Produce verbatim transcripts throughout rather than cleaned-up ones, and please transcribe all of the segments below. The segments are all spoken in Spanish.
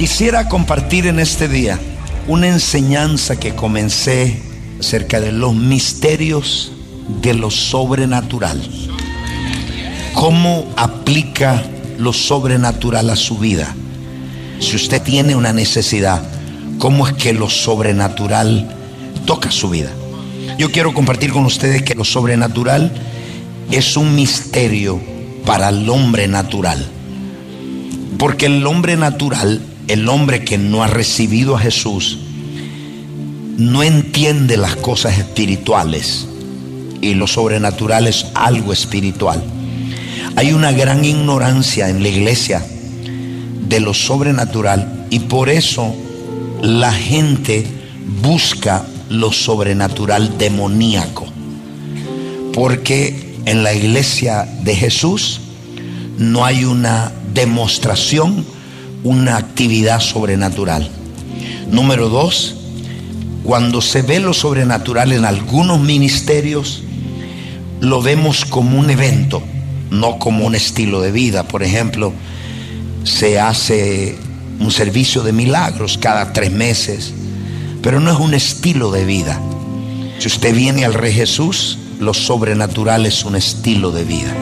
Quisiera compartir en este día una enseñanza que comencé acerca de los misterios de lo sobrenatural. ¿Cómo aplica lo sobrenatural a su vida? Si usted tiene una necesidad, ¿cómo es que lo sobrenatural toca su vida? Yo quiero compartir con ustedes que lo sobrenatural es un misterio para el hombre natural. Porque el hombre natural, el hombre que no ha recibido a Jesús, no entiende las cosas espirituales, y lo sobrenatural es algo espiritual. Hay una gran ignorancia en la iglesia de lo sobrenatural, y por eso la gente busca lo sobrenatural demoníaco, porque en la iglesia de Jesús no hay una demostración, una actividad sobrenatural. Número dos, cuando se ve lo sobrenatural en algunos ministerios, lo vemos como un evento, no como un estilo de vida. Por ejemplo, se hace un servicio de milagros cada tres meses, pero no es un estilo de vida. Si usted viene al Rey Jesús, lo sobrenatural es un estilo de vida.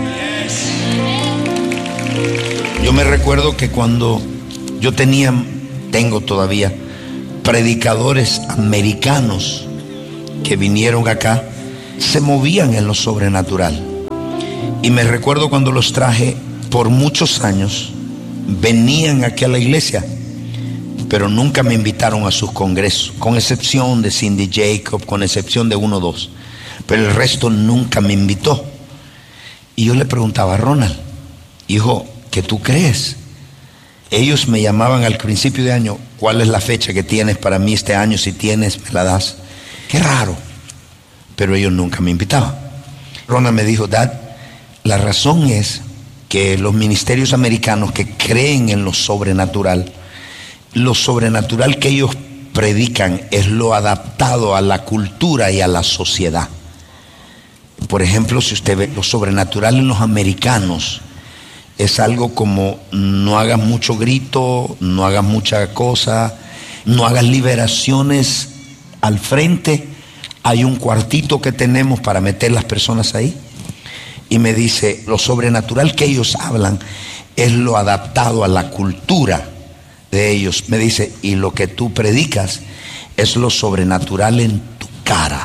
Yo me recuerdo que cuando yo tenía, tengo todavía, predicadores americanos que vinieron acá, se movían en lo sobrenatural. Y me recuerdo cuando los traje por muchos años, venían aquí a la iglesia, pero nunca me invitaron a sus congresos, con excepción de Cindy Jacob, con excepción de uno o dos, pero el resto nunca me invitó. Y yo le preguntaba a Ronald, hijo, ¿qué tú crees? Ellos me llamaban al principio de año, ¿cuál es la fecha que tienes para mí este año? Si tienes, me la das. Qué raro, pero ellos nunca me invitaban. Ronald me dijo, Dad, la razón es que los ministerios americanos que creen en lo sobrenatural, lo sobrenatural que ellos predican es lo adaptado a la cultura y a la sociedad. Por ejemplo, si usted ve lo sobrenatural en los americanos, es algo como no hagas mucho grito, no hagas mucha cosa, no hagas liberaciones al frente. Hay un cuartito que tenemos para meter las personas ahí. Y me dice, lo sobrenatural que ellos hablan es lo adaptado a la cultura de ellos. Me dice, y lo que tú predicas es lo sobrenatural en tu cara.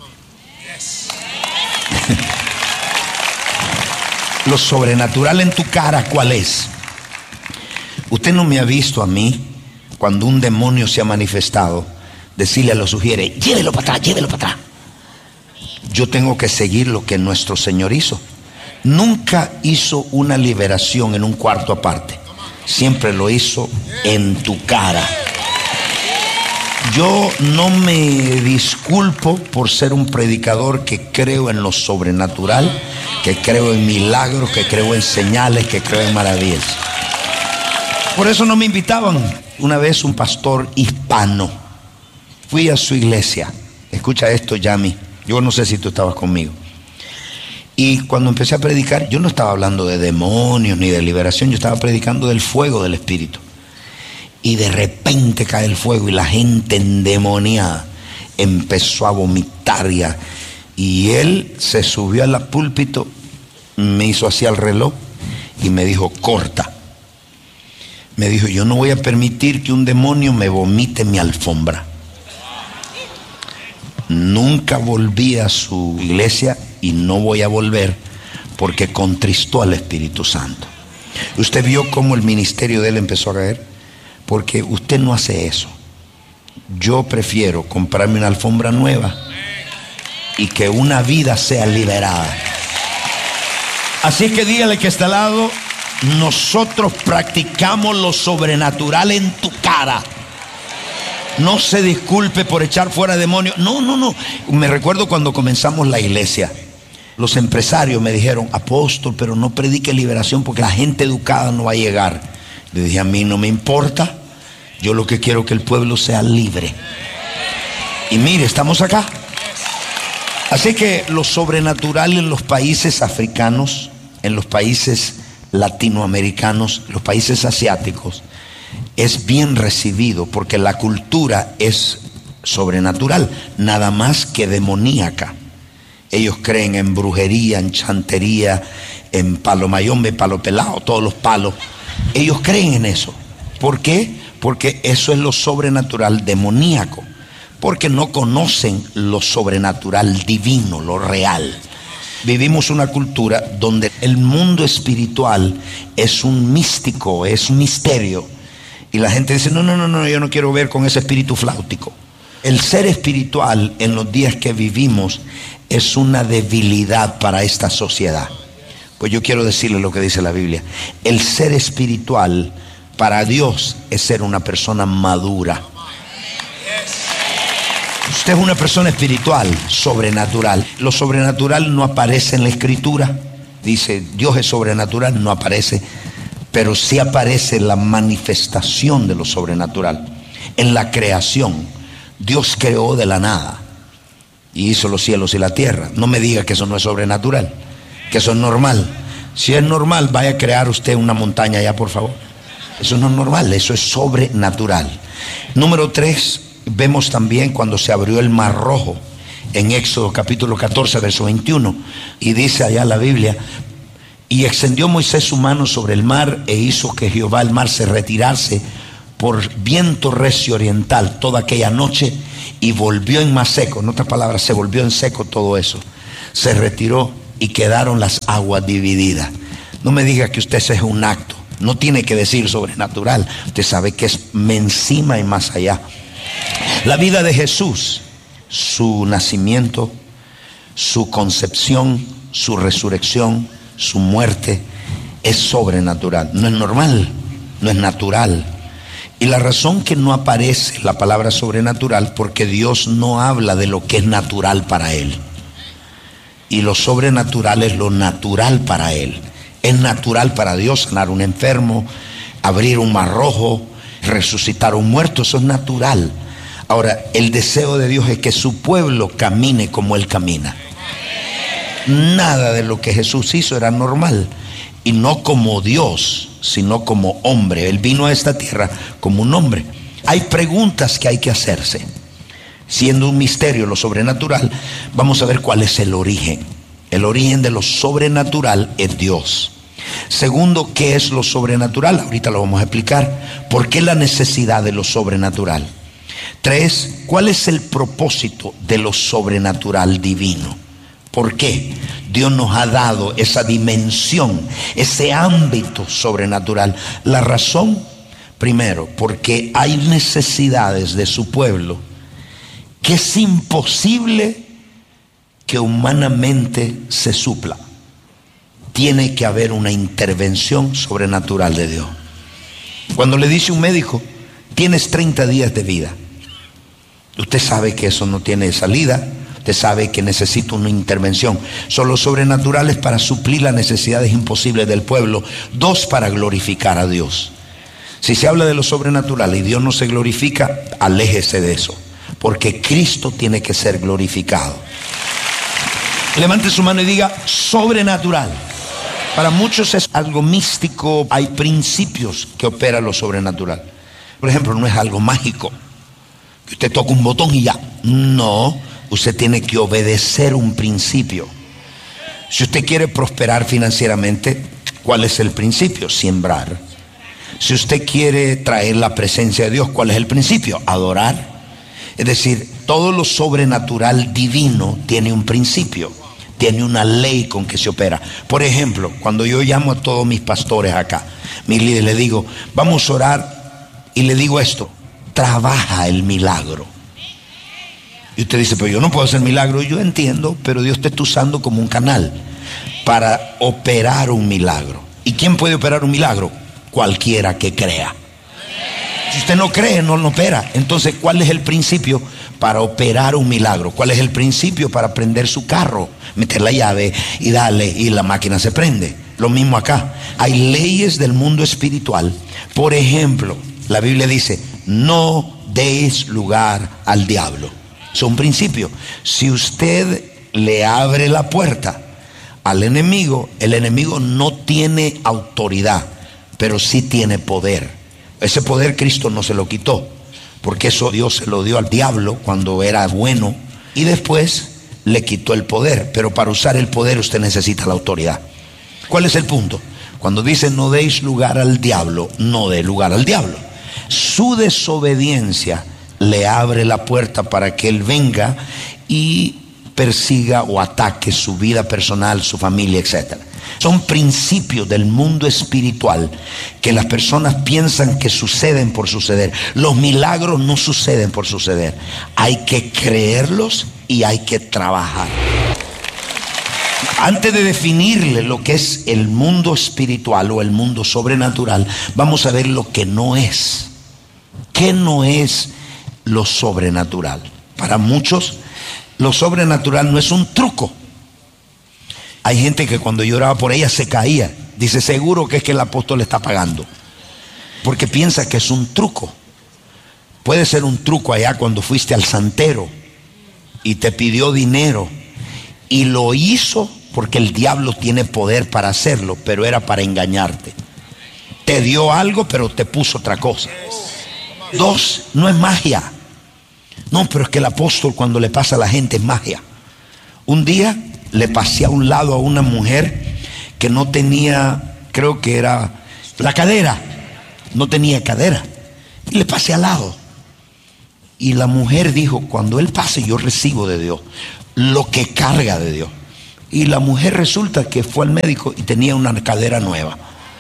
Lo sobrenatural en tu cara, ¿cuál es? Usted no me ha visto a mí, cuando un demonio se ha manifestado, decirle a los sugieres, llévelo para atrás, llévelo para atrás. Yo tengo que seguir lo que nuestro Señor hizo. Nunca hizo una liberación en un cuarto aparte, siempre lo hizo en tu cara. Yo no me disculpo por ser un predicador que creo en lo sobrenatural, que creo en milagros, que creo en señales, que creo en maravillas. Por eso no me invitaban. Una vez un pastor hispano, fui a su iglesia. Escucha esto, Yami. Yo no sé si tú estabas conmigo. Y cuando empecé a predicar, yo no estaba hablando de demonios ni de liberación, yo estaba predicando del fuego del Espíritu. Y de repente cae el fuego y la gente endemoniada empezó a vomitar ya. Y él se subió al púlpito, me hizo así al reloj y me dijo, corta. Me dijo, yo no voy a permitir que un demonio me vomite mi alfombra. Nunca volví a su iglesia y no voy a volver porque contristó al Espíritu Santo. Usted vio cómo el ministerio de él empezó a caer, porque usted no hace eso. Yo prefiero comprarme una alfombra nueva y que una vida sea liberada. Así que dígale que está al lado, nosotros practicamos lo sobrenatural en tu cara. No se disculpe por echar fuera demonios. No, no, no. Me recuerdo cuando comenzamos la iglesia, los empresarios me dijeron, apóstol, pero no predique liberación porque la gente educada no va a llegar. Le dije, a mí no me importa. Yo lo que quiero es que el pueblo sea libre. Y mire, estamos acá. Así que lo sobrenatural en los países africanos, en los países latinoamericanos, los países asiáticos, es bien recibido porque la cultura es sobrenatural, nada más que demoníaca. Ellos creen en brujería, en chantería, en palo mayombe, palo pelado, todos los palos. Ellos creen en eso. ¿Por qué? Porque eso es lo sobrenatural demoníaco. Porque no conocen lo sobrenatural divino, lo real. Vivimos una cultura donde el mundo espiritual es un místico, es un misterio. Y la gente dice, no, no, no, no, yo no quiero ver con ese espíritu flautico. El ser espiritual en los días que vivimos es una debilidad para esta sociedad. Pues yo quiero decirle lo que dice la Biblia. El ser espiritual para Dios es ser una persona madura. Usted es una persona espiritual, sobrenatural. Lo sobrenatural no aparece en la Escritura. Dice, Dios es sobrenatural, no aparece. Pero sí aparece la manifestación de lo sobrenatural. En la creación, Dios creó de la nada y hizo los cielos y la tierra. No me diga que eso no es sobrenatural, que eso es normal. Si es normal, vaya a crear usted una montaña allá, por favor. Eso no es normal, eso es sobrenatural. Número tres, vemos también cuando se abrió el Mar Rojo en Éxodo capítulo catorce, verso veintiuno. Y dice allá la Biblia, y extendió Moisés su mano sobre el mar e hizo que Jehová el mar se retirase por viento recio oriental toda aquella noche y volvió en más seco. En otras palabras, se volvió en seco todo eso. Se retiró y quedaron las aguas divididas. No me diga que usted ese es un acto. No tiene que decir sobrenatural. Usted sabe que es encima y más allá. La vida de Jesús, su nacimiento, su concepción, su resurrección, su muerte, es sobrenatural. No es normal, no es natural. Y la razón que no aparece la palabra sobrenatural, porque Dios no habla de lo que es natural para Él. Y lo sobrenatural es lo natural para Él. Es natural para Dios sanar un enfermo, abrir un mar rojo, resucitar a un muerto. Eso es natural. Ahora, el deseo de Dios es que su pueblo camine como Él camina. Nada de lo que Jesús hizo era normal. Y no como Dios, sino como hombre. Él vino a esta tierra como un hombre. Hay preguntas que hay que hacerse. Siendo un misterio lo sobrenatural, vamos a ver cuál es el origen. El origen de lo sobrenatural es Dios. Segundo, ¿qué es lo sobrenatural? Ahorita lo vamos a explicar. ¿Por qué la necesidad de lo sobrenatural? Tres, ¿cuál es el propósito de lo sobrenatural divino? ¿Por qué Dios nos ha dado esa dimensión, ese ámbito sobrenatural? La razón, primero, porque hay necesidades de su pueblo que es imposible que humanamente se supla. Tiene que haber una intervención sobrenatural de Dios. Cuando le dice un médico, tienes treinta días de vida, usted sabe que eso no tiene salida. Usted sabe que necesita una intervención. Son los sobrenaturales para suplir las necesidades imposibles del pueblo. Dos, para glorificar a Dios. Si se habla de lo sobrenatural y Dios no se glorifica, aléjese de eso, porque Cristo tiene que ser glorificado. Levante su mano y diga sobrenatural. Para muchos es algo místico. Hay principios que operan lo sobrenatural. Por ejemplo, no es algo mágico, que usted toca un botón y ya. No. Usted tiene que obedecer un principio. Si usted quiere prosperar financieramente, ¿cuál es el principio? Sembrar. Si usted quiere traer la presencia de Dios, ¿cuál es el principio? Adorar. Es decir, todo lo sobrenatural divino tiene un principio, tiene una ley con que se opera. Por ejemplo, cuando yo llamo a todos mis pastores acá, mis líderes, les digo, vamos a orar, y le digo esto: trabaja el milagro. Y usted dice, pero yo no puedo hacer milagro. Yo entiendo, pero Dios te está usando como un canal para operar un milagro. ¿Y quién puede operar un milagro? Cualquiera que crea. Si usted no cree, no lo opera. Entonces, ¿cuál es el principio para operar un milagro? ¿Cuál es el principio para prender su carro? Meter la llave y darle y la máquina se prende. Lo mismo acá. Hay leyes del mundo espiritual. Por ejemplo, la Biblia dice, no deis lugar al diablo. Son principios. Si usted le abre la puerta al enemigo, el enemigo no tiene autoridad, pero sí tiene poder. Ese poder Cristo no se lo quitó, porque eso Dios se lo dio al diablo cuando era bueno, y después le quitó el poder. Pero para usar el poder usted necesita la autoridad. ¿Cuál es el punto? Cuando dice no deis lugar al diablo, no dé lugar al diablo. Su desobediencia le abre la puerta para que él venga y persiga o ataque su vida personal, su familia, etcétera. Son principios del mundo espiritual que las personas piensan que suceden por suceder. Los milagros no suceden por suceder. Hay que creerlos y hay que trabajar. Antes de definirle lo que es el mundo espiritual o el mundo sobrenatural, vamos a ver lo que no es. ¿Qué no es lo sobrenatural? Para muchos, lo sobrenatural no es un truco. Hay gente que cuando yo oraba por ella se caía. Dice, seguro que es que el apóstol le está pagando, porque piensa que es un truco. Puede ser un truco allá cuando fuiste al santero y te pidió dinero y lo hizo porque el diablo tiene poder para hacerlo, pero era para engañarte. Te dio algo, pero te puso otra cosa. Dos, no es magia. No, pero es que el apóstol cuando le pasa a la gente es magia. Un día le pasé a un lado a una mujer que no tenía, creo que era la cadera, no tenía cadera, y le pasé al lado. Y la mujer dijo, cuando él pase yo recibo de Dios lo que carga de Dios. Y la mujer resulta que fue al médico y tenía una cadera nueva.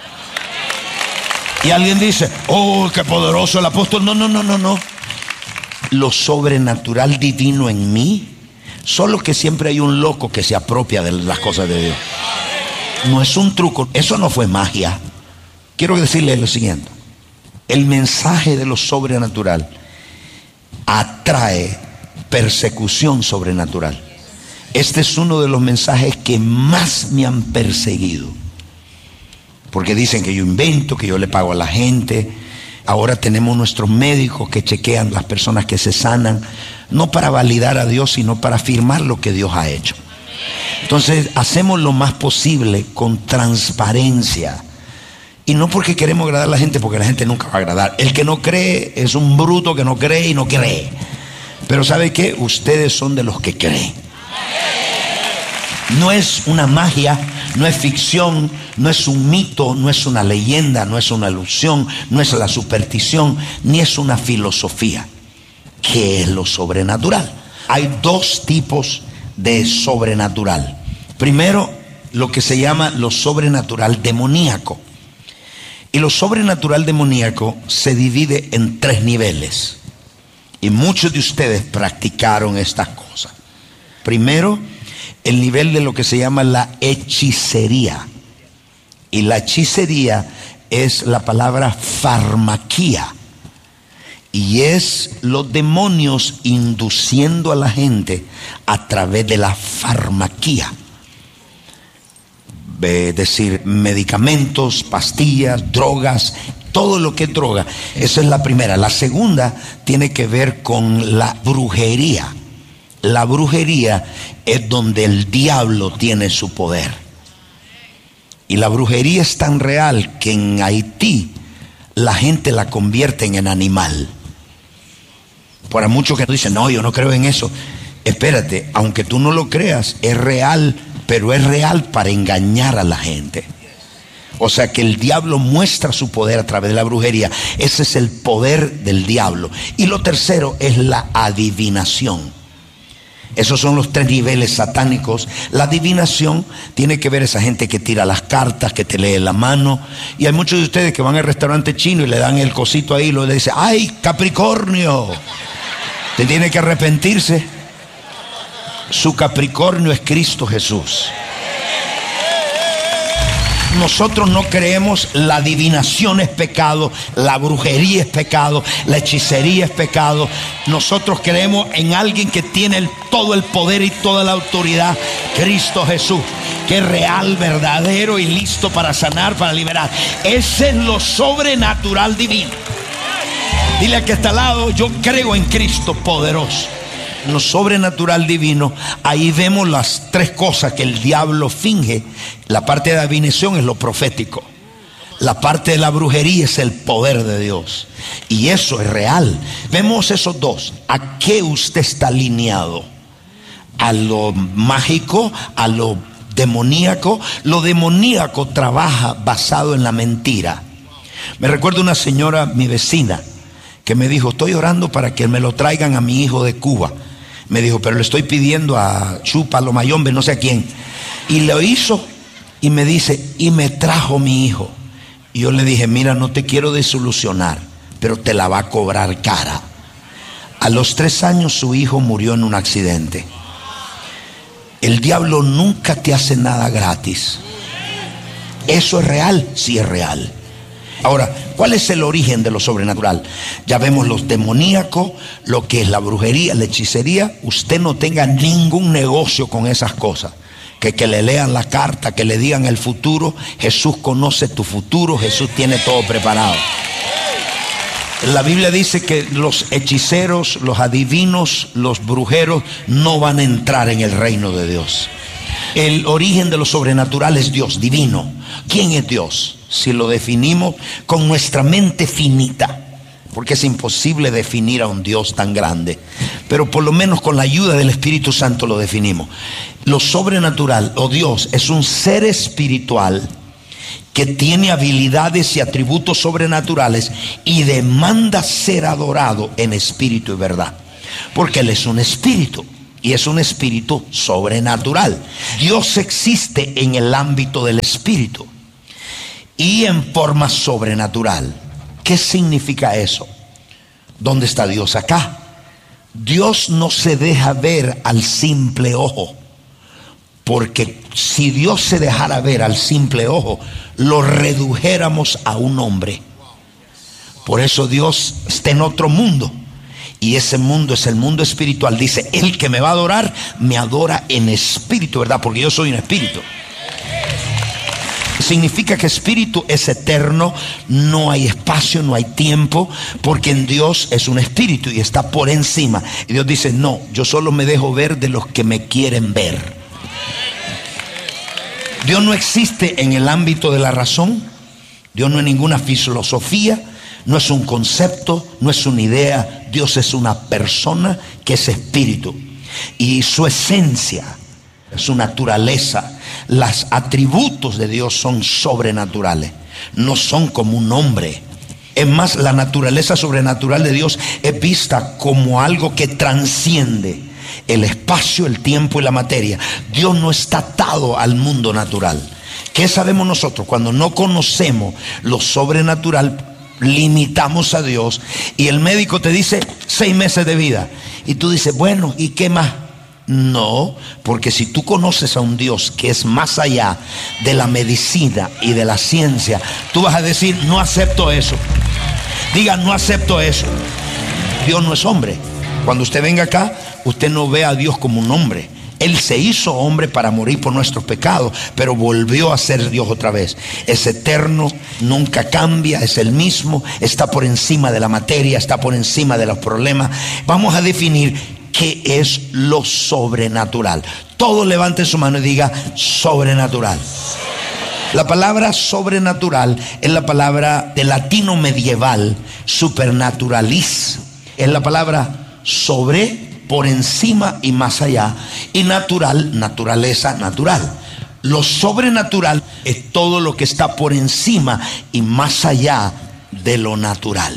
Y alguien dice, oh, qué poderoso el apóstol. No, no, no, no, no. Lo sobrenatural divino en mí, solo que siempre hay un loco que se apropia de las cosas de Dios. No es un truco, eso no fue magia. Quiero decirle lo siguiente: el mensaje de lo sobrenatural atrae persecución sobrenatural. Este es uno de los mensajes que más me han perseguido, porque dicen que yo invento, que yo le pago a la gente. Ahora tenemos nuestros médicos que chequean las personas que se sanan, no para validar a Dios, sino para afirmar lo que Dios ha hecho. Entonces hacemos lo más posible con transparencia, y no porque queremos agradar a la gente, porque la gente nunca va a agradar. El que no cree es un bruto que no cree y no cree. Pero ¿sabe qué? Ustedes son de los que creen. No es una magia, no es ficción, no es un mito, no es una leyenda, no es una ilusión, no es la superstición, ni es una filosofía. ¿Qué es lo sobrenatural? Hay dos tipos de sobrenatural. Primero, lo que se llama lo sobrenatural demoníaco. Y lo sobrenatural demoníaco se divide en tres niveles. Y muchos de ustedes practicaron estas cosas. Primero, el nivel de lo que se llama la hechicería. Y la hechicería es la palabra farmaquía. Y es los demonios induciendo a la gente a través de la farmaquía. Es decir, medicamentos, pastillas, drogas, todo lo que es droga. Esa es la primera. La segunda tiene que ver con la brujería. La brujería es donde el diablo tiene su poder. Y la brujería es tan real que en Haití la gente la convierten en animal. Para muchos que dicen, no, yo no creo en eso. Espérate, aunque tú no lo creas, es real, pero es real para engañar a la gente. O sea que el diablo muestra su poder a través de la brujería. Ese es el poder del diablo. Y lo tercero es la adivinación. Esos son los tres niveles satánicos. La adivinación tiene que ver esa gente que tira las cartas, que te lee la mano. Y hay muchos de ustedes que van al restaurante chino y le dan el cosito ahí y le dicen, ¡ay, Capricornio! Te tiene que arrepentirse. Su Capricornio es Cristo Jesús. Nosotros no creemos, la adivinación es pecado, la brujería es pecado, la hechicería es pecado. Nosotros creemos en alguien que tiene el, todo el poder y toda la autoridad, Cristo Jesús, que es real, verdadero y listo para sanar, para liberar. Ese es lo sobrenatural divino. Dile a que está al lado, yo creo en Cristo poderoso. Lo sobrenatural divino, ahí vemos las tres cosas que el diablo finge. La parte de adivinación es lo profético. La parte de la brujería es el poder de Dios. Y eso es real. Vemos esos dos. ¿A qué usted está alineado? ¿A lo mágico? ¿A lo demoníaco? Lo demoníaco trabaja basado en la mentira. Me recuerdo una señora, mi vecina, que me dijo: estoy orando para que me lo traigan a mi hijo de Cuba. Me dijo, pero le estoy pidiendo a Chúpalo Mayombe, no sé a quién. Y lo hizo y me dice, y me trajo mi hijo. Y yo le dije, mira, no te quiero desilusionar, pero te la va a cobrar cara. A los tres años su hijo murió en un accidente. El diablo nunca te hace nada gratis. ¿Eso es real? Sí, es real. Ahora, ¿cuál es el origen de lo sobrenatural? Ya vemos los demoníacos, lo que es la brujería, la hechicería. Usted no tenga ningún negocio con esas cosas. Que, que le lean la carta, que le digan el futuro. Jesús conoce tu futuro, Jesús tiene todo preparado. La Biblia dice que los hechiceros, los adivinos, los brujeros no van a entrar en el reino de Dios. El origen de lo sobrenatural es Dios, divino. ¿Quién es Dios? Si lo definimos con nuestra mente finita, porque es imposible definir a un Dios tan grande, pero por lo menos con la ayuda del Espíritu Santo lo definimos. Lo sobrenatural o Dios es un ser espiritual que tiene habilidades y atributos sobrenaturales y demanda ser adorado en espíritu y verdad, porque Él es un espíritu y es un espíritu sobrenatural. Dios existe en el ámbito del espíritu y en forma sobrenatural. ¿Qué significa eso? ¿Dónde está Dios? Acá. Dios no se deja ver al simple ojo, porque si Dios se dejara ver al simple ojo, lo redujéramos a un hombre. Por eso Dios está en otro mundo, y ese mundo es el mundo espiritual. Dice, el que me va a adorar, me adora en espíritu, ¿verdad? Porque yo soy un espíritu. Significa que espíritu es eterno, no hay espacio, no hay tiempo, porque en Dios es un espíritu y está por encima. Y Dios dice, no, yo solo me dejo ver de los que me quieren ver. Dios no existe en el ámbito de la razón. Dios no es ninguna filosofía, no es un concepto, no es una idea. Dios es una persona que es espíritu, y su esencia, su naturaleza, los atributos de Dios son sobrenaturales, no son como un hombre. Es más, la naturaleza sobrenatural de Dios es vista como algo que transciende el espacio, el tiempo y la materia. Dios no está atado al mundo natural. ¿Qué sabemos nosotros? Cuando no conocemos lo sobrenatural, limitamos a Dios, y el médico te dice seis meses de vida, y tú dices, bueno, ¿y qué más? No, porque si tú conoces a un Dios que es más allá de la medicina y de la ciencia, tú vas a decir, no acepto eso. Diga, no acepto eso. Dios no es hombre. Cuando usted venga acá, usted no ve a Dios como un hombre. Él se hizo hombre para morir por nuestros pecados, pero volvió a ser Dios otra vez. Es eterno, nunca cambia, es el mismo, está por encima de la materia, está por encima de los problemas. Vamos a definir qué es lo sobrenatural. Todos levanten su mano y diga sobrenatural. La palabra sobrenatural es la palabra del latino medieval, supernaturalis. Es la palabra sobre, por encima y más allá, y natural, naturaleza, natural. Lo sobrenatural es todo lo que está por encima y más allá de lo natural.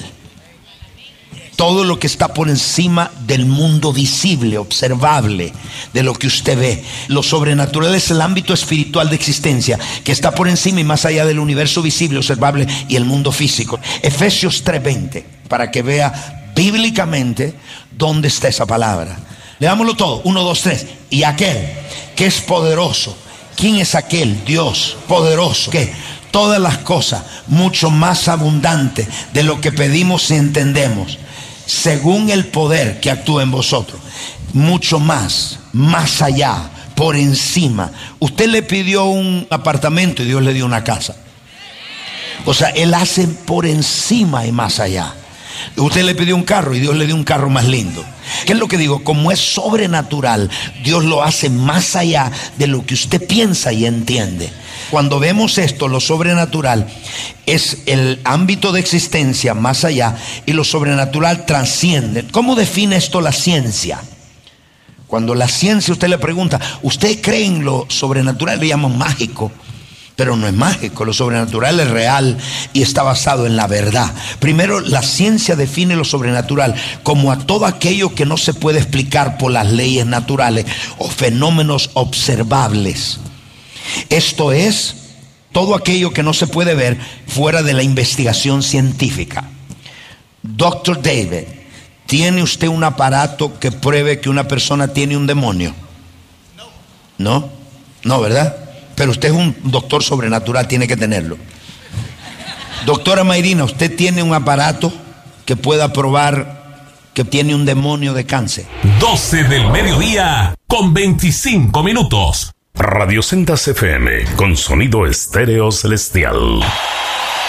Todo lo que está por encima del mundo visible, observable, de lo que usted ve. Lo sobrenatural es el ámbito espiritual de existencia, que está por encima y más allá del universo visible, observable y el mundo físico. Efesios tres veinte, para que vea bíblicamente dónde está esa palabra. Leámoslo todo, uno, dos, tres. Y aquel que es poderoso. ¿Quién es aquel? Dios poderoso, que todas las cosas mucho más abundante de lo que pedimos y entendemos, según el poder que actúa en vosotros. Mucho más, más allá, por encima. Usted le pidió un apartamento y Dios le dio una casa. O sea, Él hace por encima y más allá. Usted le pidió un carro y Dios le dio un carro más lindo. ¿Qué es lo que digo? Como es sobrenatural, Dios lo hace más allá de lo que usted piensa y entiende. Cuando vemos esto, lo sobrenatural es el ámbito de existencia más allá y lo sobrenatural trasciende. ¿Cómo define esto la ciencia? Cuando la ciencia usted le pregunta, ¿usted cree en lo sobrenatural? Le llaman mágico. Pero no es mágico, lo sobrenatural es real y está basado en la verdad. Primero, la ciencia define lo sobrenatural como a todo aquello que no se puede explicar por las leyes naturales o fenómenos observables. Esto es todo aquello que no se puede ver fuera de la investigación científica. doctor David, ¿tiene usted un aparato que pruebe que una persona tiene un demonio? No, no, ¿verdad? Pero usted es un doctor sobrenatural, tiene que tenerlo. Doctora Mayrina, ¿usted tiene un aparato que pueda probar que tiene un demonio de cáncer? doce del mediodía con veinticinco minutos. Radio Sendas F M con sonido estéreo celestial.